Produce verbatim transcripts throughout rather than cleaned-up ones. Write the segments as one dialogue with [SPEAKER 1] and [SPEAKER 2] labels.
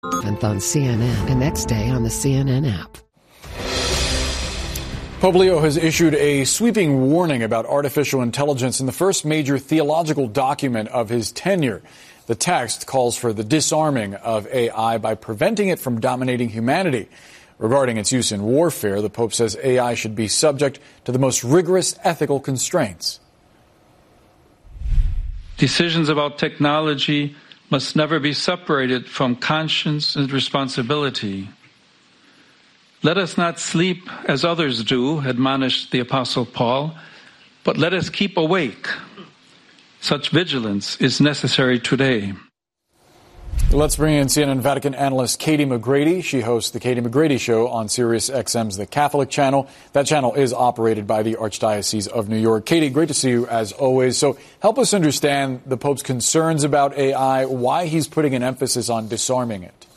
[SPEAKER 1] On C N N and next day on the C N N app.
[SPEAKER 2] Pope Leo has issued a sweeping warning about artificial intelligence in the first major theological document of his tenure. The text calls for the disarming of A I by preventing it from dominating humanity. Regarding its use in warfare, the Pope says A I should be subject to the most rigorous ethical constraints.
[SPEAKER 3] Decisions about technology must never be separated from conscience and responsibility. Let us not sleep as others do, admonished the Apostle Paul, but let us keep awake. Such vigilance is necessary today.
[SPEAKER 2] Let's bring in C N N Vatican analyst Katie McGrady. She hosts the Katie McGrady Show on Sirius X M's The Catholic Channel. That channel is operated by the Archdiocese of New York. Katie, great to see you as always. So help us understand the Pope's concerns about A I, why he's putting an emphasis on disarming it.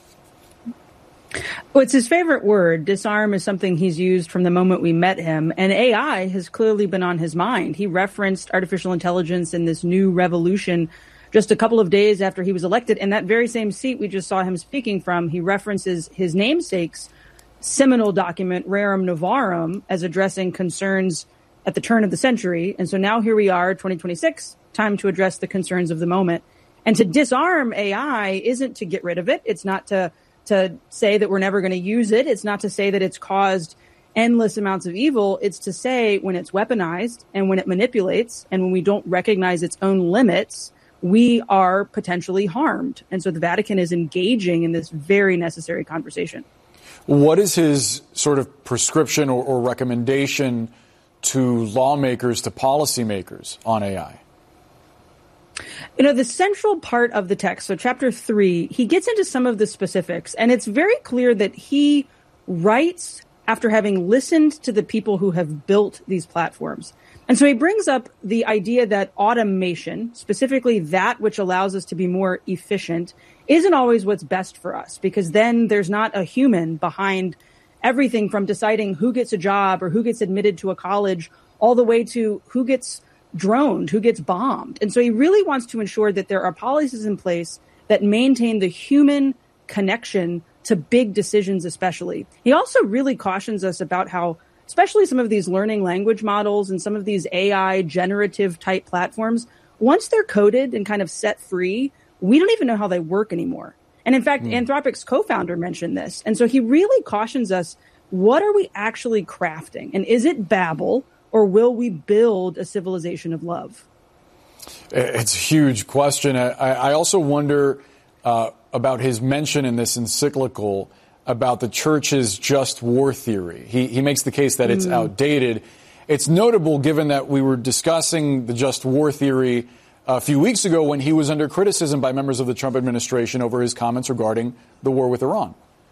[SPEAKER 4] Well, it's his favorite word. Disarm is something he's used from the moment we met him, and A I has clearly been on his mind. He referenced artificial intelligence in this new revolution just a couple of days after he was elected. In that very same seat we just saw him speaking from, he references his namesake's seminal document, Rerum Novarum, as addressing concerns at the turn of the century. And so now here we are, twenty twenty-six, time to address the concerns of the moment. And to disarm A I isn't to get rid of it. It's not to to say that we're never going to use it. It's not to say that it's caused endless amounts of evil. It's to say when it's weaponized and when it manipulates and when we don't recognize its own limits, we are potentially harmed. And so the Vatican is engaging in this very necessary conversation.
[SPEAKER 2] What is his sort of prescription or, or recommendation to lawmakers, to policymakers on A I?
[SPEAKER 4] You know, the central part of the text, so chapter three, he gets into some of the specifics, and it's very clear that he writes after having listened to the people who have built these platforms. And so he brings up the idea that automation, specifically that which allows us to be more efficient, isn't always what's best for us, because then there's not a human behind everything from deciding who gets a job or who gets admitted to a college, all the way to who gets droned, who gets bombed. And so he really wants to ensure that there are policies in place that maintain the human connection to big decisions especially. He also really cautions us about how, especially some of these learning language models and some of these A I generative type platforms, once they're coded and kind of set free, we don't even know how they work anymore. And in fact, mm. Anthropic's co-founder mentioned this. And so he really cautions us, what are we actually crafting? And is it Babel, or will we build a civilization of love?
[SPEAKER 2] It's a huge question. I, I also wonder uh, about his mention in this encyclical about the church's just war theory. He, he makes the case that it's mm. outdated. It's notable given that we were discussing the just war theory a few weeks ago when he was under criticism by members of the Trump administration over his comments regarding the war with Iran.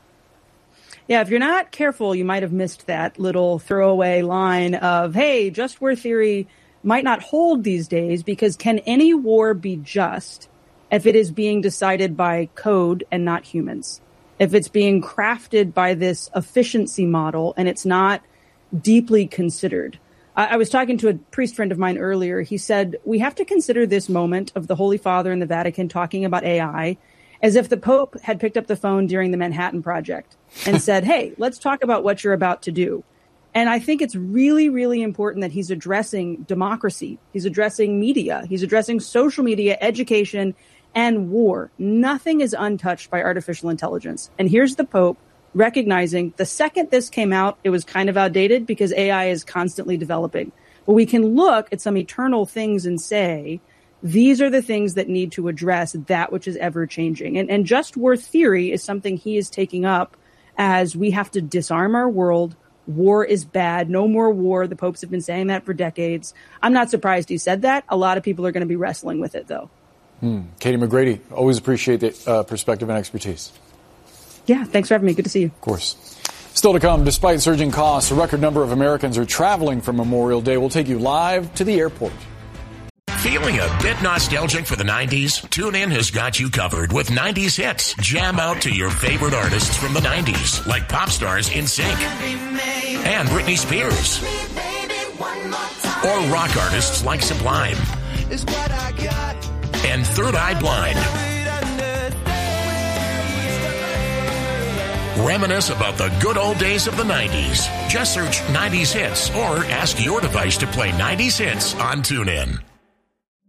[SPEAKER 4] Yeah, if you're not careful, you might have missed that little throwaway line of, hey, just war theory might not hold these days, because can any war be just if it is being decided by code and not humans? If it's being crafted by this efficiency model and it's not deeply considered? I, I was talking to a priest friend of mine earlier. He said, we have to consider this moment of the Holy Father and the Vatican talking about A I as if the Pope had picked up the phone during the Manhattan Project and said, hey, let's talk about what you're about to do. And I think it's really, really important that he's addressing democracy. He's addressing media. He's addressing social media, education, and war. Nothing is untouched by artificial intelligence. And here's the Pope recognizing the second this came out, it was kind of outdated because A I is constantly developing. But we can look at some eternal things and say, these are the things that need to address that which is ever changing. And, and just war theory is something he is taking up as we have to disarm our world. War is bad. No more war. The popes have been saying that for decades. I'm not surprised he said that. A lot of people are going to be wrestling with it, though.
[SPEAKER 2] Hmm. Katie McGrady, always appreciate the uh, perspective and expertise.
[SPEAKER 4] Yeah, thanks for having me. Good to see you.
[SPEAKER 2] Of course. Still to come, despite surging costs, a record number of Americans are traveling for Memorial Day. We'll take you live to the airport.
[SPEAKER 5] Feeling a bit nostalgic for the nineties? TuneIn has got you covered with nineties hits. Jam out to your favorite artists from the nineties, like pop stars N Sync and Britney Spears, or rock artists like Sublime and Third Eye Blind. Reminisce about the good old days of the nineties. Just search nineties Hits or ask your device to play nineties Hits on TuneIn.